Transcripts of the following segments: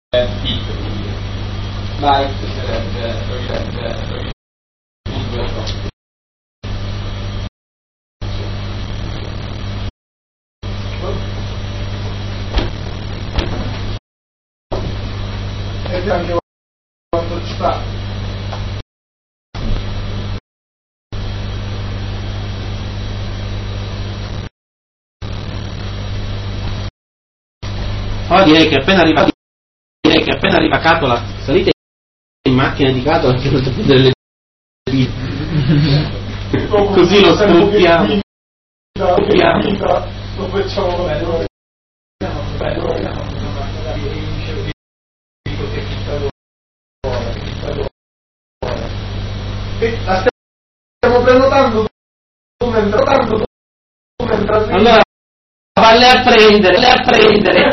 fit, quindi light sarebbe e anche quanto ci sta. Oh, direi che appena arriva Catola, salite in macchina di Catola che non sapete delle così lo sfruttiamo. Lo facciamo bene. La stiamo prenotando Allora valle a prendere.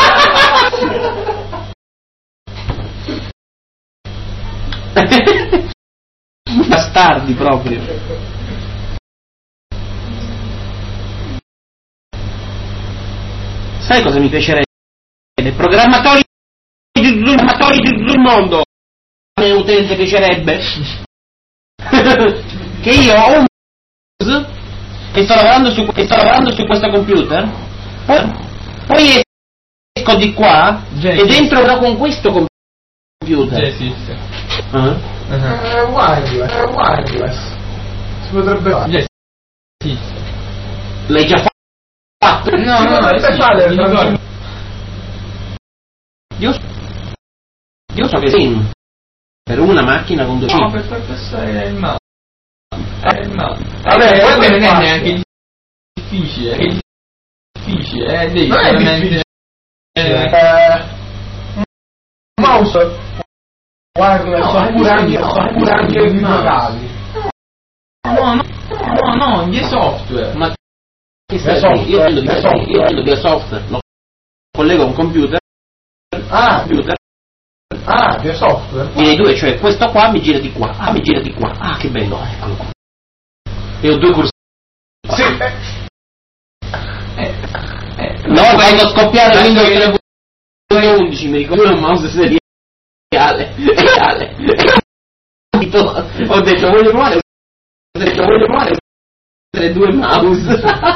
Bastardi proprio. Sai cosa mi piacerebbe? Programmatori di tutto il mondo. A me utente piacerebbe che io ho un e sto lavorando su questo computer, poi esco di qua ed entro però con questo computer. esiste. wireless. Si potrebbe fare. Esiste. L'hai già fatto? No, fare. Io so che sì, per una macchina con 2 chip. No, per far passare il mouse. Vabbè, non è neanche difficile. Devi non è solamente mouse wireless sono pure anche i vocali. No, gli software. Ma che serve? Io prendo via software, lo collego a un computer. Che software? Direi 2, cioè questo qua mi gira di qua, mi gira di qua. Ah, che bello, eccolo qua. E ho 2 corsi. Sì. No, quando scoppiare Windows 3.11 mi ricordo un mouse seriale. Ho detto voglio provare 2 mouse.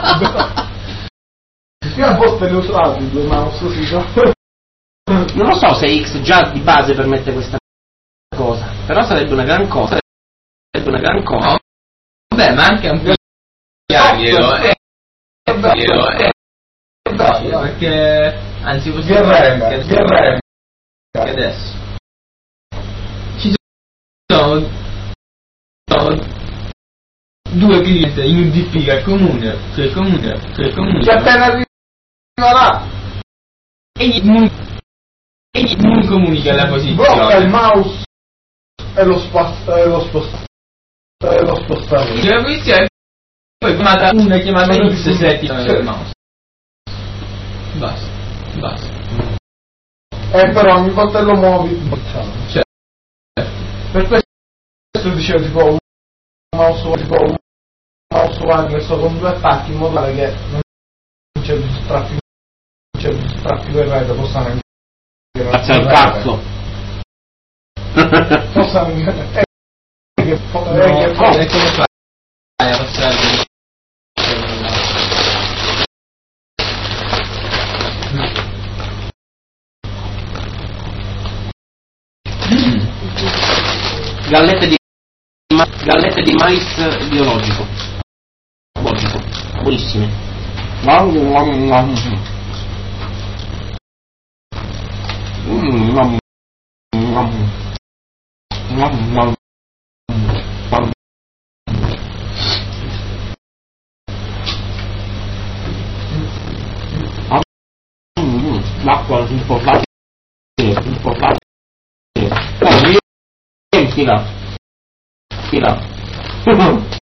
Io a volte li ho usati 2 mouse, sì. Non lo so se X già di base permette questa cosa, però sarebbe una gran cosa. Vabbè, ma anche un po' perché anzi possiamo DRM adesso ci sono 2 client in UDP che è comune che appena arriverà egli non comunica la posizione, blocca il mouse e lo sposta lo spostamento. la posizione poi una chiamata X settima del mouse, basta. Però ogni volta lo muovi, Cioè, per questo dicevo tipo un mouse wireless con 2 attacchi in modo tale che non c'è più traffico in rete, possano Grazie al cazzo. come fai a passare? Gallette di mais biologico. Buonissime. L'acqua importante. Fila.